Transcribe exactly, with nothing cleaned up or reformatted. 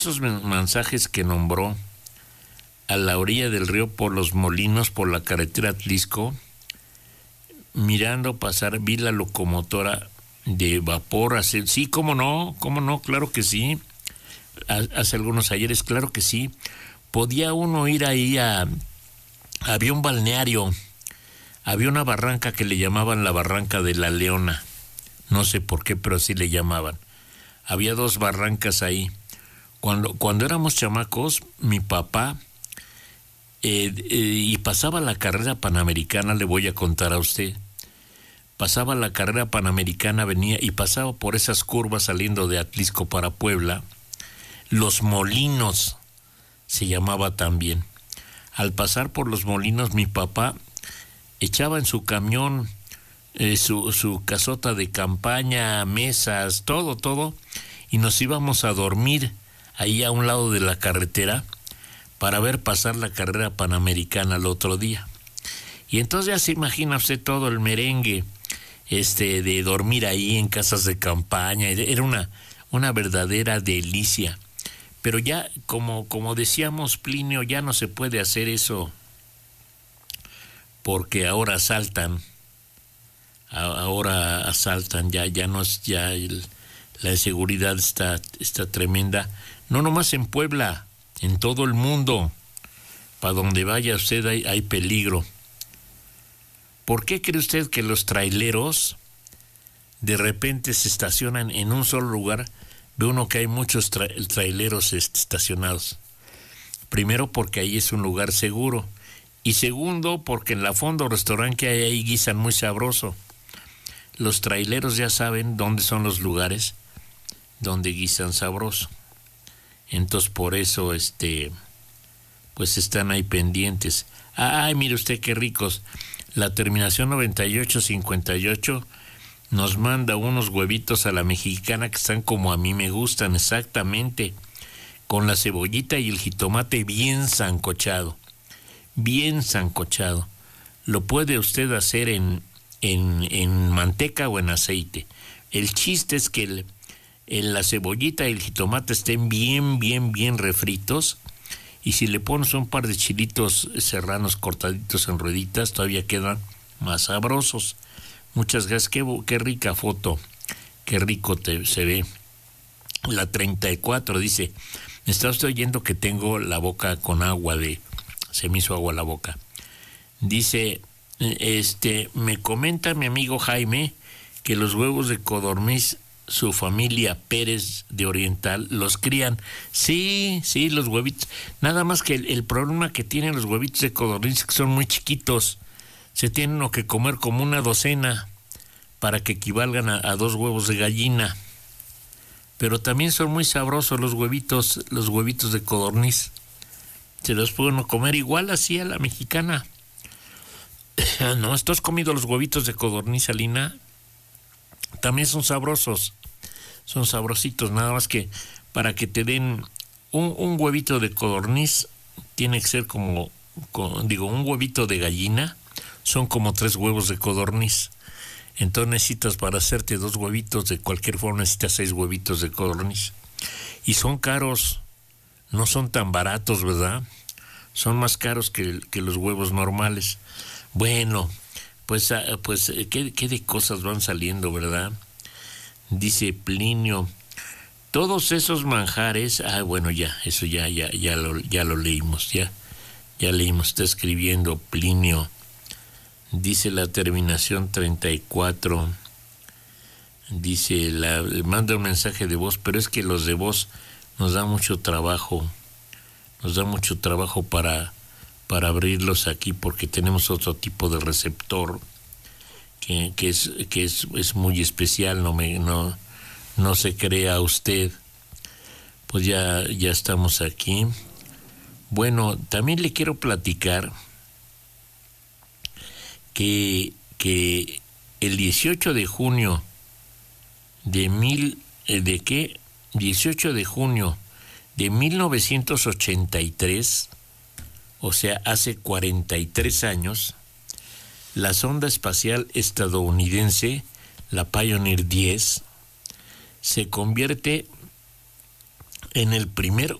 Esos men- mensajes que nombró a la orilla del río por los molinos, por la carretera Atlisco, mirando pasar, vi la locomotora de vapor. Hace, sí, cómo no, cómo no, claro que sí. Ha- Hace algunos ayeres, claro que sí. Podía uno ir ahí a... Había un balneario, había una barranca que le llamaban la Barranca de la Leona. No sé por qué, pero así le llamaban. Había dos barrancas ahí. Cuando, cuando éramos chamacos, mi papá, eh, eh, y pasaba la carrera panamericana, le voy a contar a usted. Pasaba la carrera panamericana, venía y pasaba por esas curvas saliendo de Atlisco para Puebla. Los Molinos se llamaba también. Al pasar por los Molinos, mi papá echaba en su camión eh, su, su casota de campaña, mesas, todo, todo, y nos íbamos a dormir ahí a un lado de la carretera para ver pasar la carrera panamericana el otro día. Y entonces ya se imagina usted todo el merengue este de dormir ahí en casas de campaña. Era una, una verdadera delicia. Pero ya, como, como decíamos, Plinio, ya no se puede hacer eso porque ahora asaltan, a- ahora asaltan, ya, ya no es, ya el- la inseguridad está, está tremenda. No nomás en Puebla, en todo el mundo. Para donde vaya usted hay, hay peligro. ¿Por qué cree usted que los traileros de repente se estacionan en un solo lugar? Ve uno que hay muchos tra- traileros est- estacionados. Primero, porque ahí es un lugar seguro. Y segundo, porque en la fondo restaurante que hay ahí guisan muy sabroso. Los traileros ya saben dónde son los lugares donde guisan sabroso. Entonces, por eso, este, pues están ahí pendientes. Ay, mire usted qué ricos. La terminación noventa y ocho cincuenta y ocho nos manda unos huevitos a la mexicana que están como a mí me gustan, exactamente, con la cebollita y el jitomate bien sancochado, bien sancochado. Lo puede usted hacer en, en, en manteca o en aceite. El chiste es que el, el- la cebollita y el jitomate estén bien, bien, bien refritos. Y si le pones un par de chilitos serranos cortaditos en rueditas, todavía quedan más sabrosos. Muchas gracias. Qué, bo- qué rica foto. Qué rico te, se ve. La treinta y cuatro dice, me está usted oyendo que tengo la boca con agua de... Se me hizo agua la boca. Dice, eh, este, me comenta mi amigo Jaime que los huevos de codorniz, su familia Pérez de Oriental, los crían. Sí, sí, los huevitos. Nada más que el, el problema que tienen los huevitos de codorniz es que son muy chiquitos. Se tienen uno que comer como una docena para que equivalgan a, a dos huevos de gallina. Pero también son muy sabrosos los huevitos, los huevitos de codorniz. Se los puede uno comer igual así a la mexicana. ¿No? ¿Tú has comido los huevitos de codorniz, Alina? También son sabrosos. Son sabrositos, nada más que para que te den un, un huevito de codorniz, tiene que ser como, co- digo, un huevito de gallina, son como tres huevos de codorniz. Entonces necesitas, para hacerte dos huevitos de cualquier forma, necesitas seis huevitos de codorniz. Y son caros, no son tan baratos, ¿verdad? Son más caros que, que los huevos normales. Bueno, pues, ah, pues eh, ¿qué, qué de cosas van saliendo, ¿verdad? Dice Plinio, todos esos manjares, ah, bueno, ya, eso ya, ya, ya lo, ya lo leímos, ya, ya leímos, está escribiendo Plinio. Dice la terminación treinta y cuatro, dice, la, manda un mensaje de voz, pero es que los de voz nos da mucho trabajo, nos da mucho trabajo para, para abrirlos aquí porque tenemos otro tipo de receptor que, que, es, que es, es muy especial, no, me, no, no se crea usted. Pues ya, ya estamos aquí. Bueno, también le quiero platicar que, que el dieciocho de junio de mil, eh, ¿de qué? dieciocho de junio de mil novecientos ochenta y tres, o sea, hace cuarenta y tres años, la sonda espacial estadounidense, la Pioneer diez, se convierte en el primer